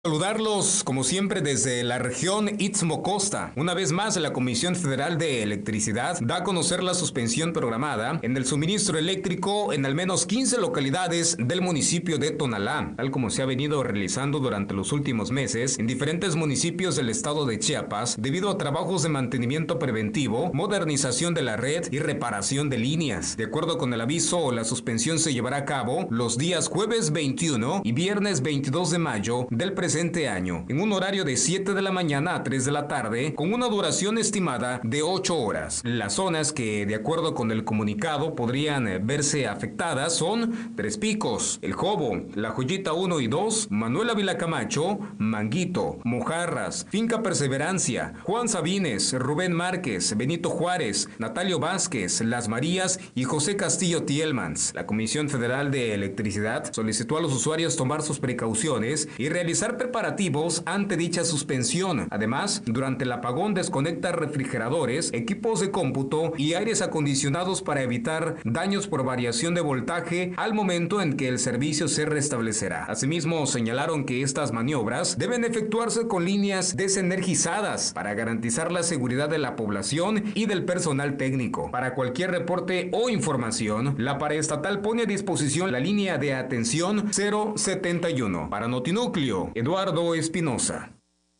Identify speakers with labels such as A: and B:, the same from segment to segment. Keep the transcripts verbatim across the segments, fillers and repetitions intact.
A: Saludarlos como siempre desde la región Istmo Costa. Una vez más, la Comisión Federal de Electricidad da a conocer la suspensión programada en el suministro eléctrico en al menos quince localidades del municipio de Tonalá, tal como se ha venido realizando durante los últimos meses en diferentes municipios del estado de Chiapas, debido a trabajos de mantenimiento preventivo, modernización de la red y reparación de líneas. De acuerdo con el aviso, la suspensión se llevará a cabo los días jueves veintiuno y viernes veintidós de mayo del presente año, en un horario de siete de la mañana a tres de la tarde, con una duración estimada de ocho horas. Las zonas que, de acuerdo con el comunicado, podrían verse afectadas son Tres Picos, El Jobo, La Joyita uno y dos, Manuel Ávila Camacho, Manguito, Mojarras, Finca Perseverancia, Juan Sabines, Rubén Márquez, Benito Juárez, Natalio Vázquez, Las Marías y José Castillo Tielmans. La Comisión Federal de Electricidad solicitó a los usuarios tomar sus precauciones y realizar preparativos ante dicha suspensión. Además, durante el apagón desconecta refrigeradores, equipos de cómputo y aires acondicionados para evitar daños por variación de voltaje al momento en que el servicio se restablecerá. Asimismo, señalaron que estas maniobras deben efectuarse con líneas desenergizadas para garantizar la seguridad de la población y del personal técnico. Para cualquier reporte o información, la paraestatal pone a disposición la línea de atención cero setenta y uno. Para Notinúcleo, Eduardo Espinosa.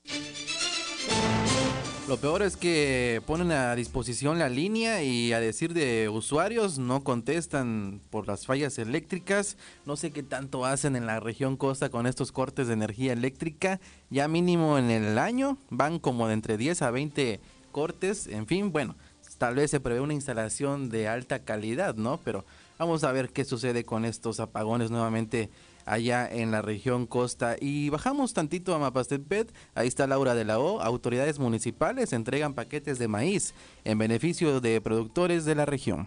B: Lo peor es que ponen a disposición la línea y, a decir de usuarios, no contestan por las fallas eléctricas. No sé qué tanto hacen en la región costa con estos cortes de energía eléctrica. Ya mínimo en el año van como de entre diez a veinte cortes. En fin, bueno, tal vez se prevé una instalación de alta calidad, ¿no? Pero vamos a ver qué sucede con estos apagones nuevamente allá en la región costa. Y bajamos tantito a Mapastepet. Ahí está Laura de la O. Autoridades municipales entregan paquetes de maíz en beneficio de productores de la región.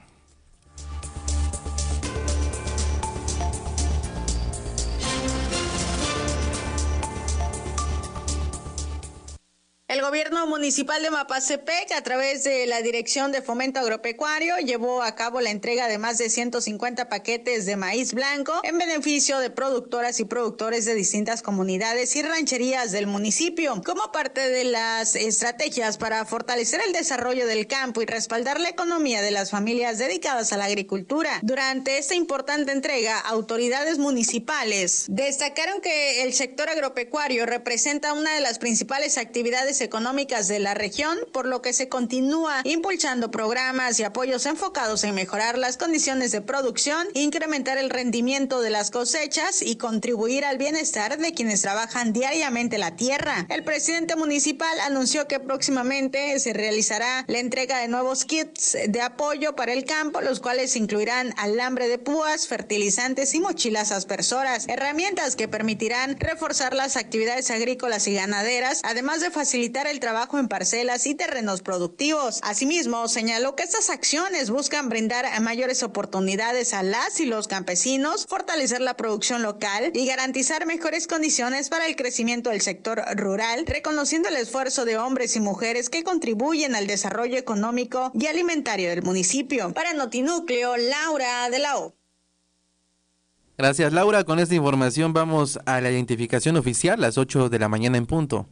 C: El gobierno municipal de Mapastepec, a través de la Dirección de Fomento Agropecuario, llevó a cabo la entrega de más de ciento cincuenta paquetes de maíz blanco en beneficio de productoras y productores de distintas comunidades y rancherías del municipio, como parte de las estrategias para fortalecer el desarrollo del campo y respaldar la economía de las familias dedicadas a la agricultura. Durante esta importante entrega, autoridades municipales destacaron que el sector agropecuario representa una de las principales actividades económicas de la región, por lo que se continúa impulsando programas y apoyos enfocados en mejorar las condiciones de producción, incrementar el rendimiento de las cosechas y contribuir al bienestar de quienes trabajan diariamente la tierra. El presidente municipal anunció que próximamente se realizará la entrega de nuevos kits de apoyo para el campo, los cuales incluirán alambre de púas, fertilizantes y mochilas aspersoras, herramientas que permitirán reforzar las actividades agrícolas y ganaderas, además de facilitar el trabajo en parcelas y terrenos productivos. Asimismo, señaló que estas acciones buscan brindar mayores oportunidades a las y los campesinos, fortalecer la producción local y garantizar mejores condiciones para el crecimiento del sector rural, reconociendo el esfuerzo de hombres y mujeres que contribuyen al desarrollo económico y alimentario del municipio. Para Notinúcleo, Laura de la O.
B: Gracias, Laura. Con esta información vamos a la identificación oficial, las ocho de la mañana en punto.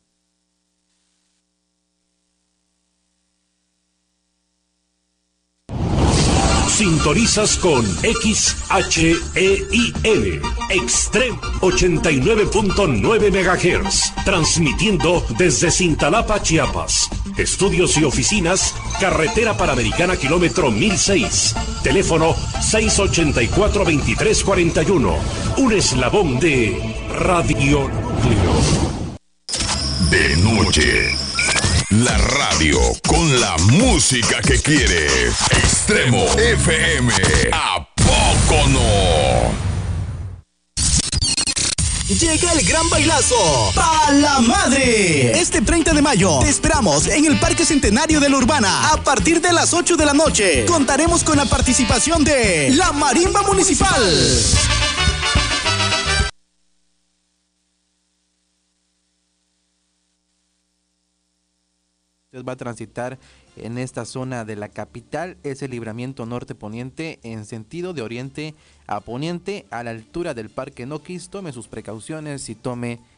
D: Sintonizas con X H E I L, Extreme ochenta y nueve punto nueve megahertz, transmitiendo desde Cintalapa, Chiapas. Estudios y oficinas, Carretera Panamericana, kilómetro mil seis. Teléfono seis ochenta y cuatro, veintitrés cuarenta y uno. Un eslabón de Radio Núcleo.
E: De noche. La radio con la música que quiere. Extremo F M. ¿A poco no?
F: Llega el gran bailazo ¡Pa la madre! Este treinta de mayo te esperamos en el Parque Centenario de la Urbana a partir de las ocho de la noche. Contaremos con la participación de la Marimba Municipal.
B: Va a transitar en esta zona de la capital, es el libramiento norte-poniente en sentido de oriente a poniente a la altura del Parque Noquis. Tome sus precauciones y tome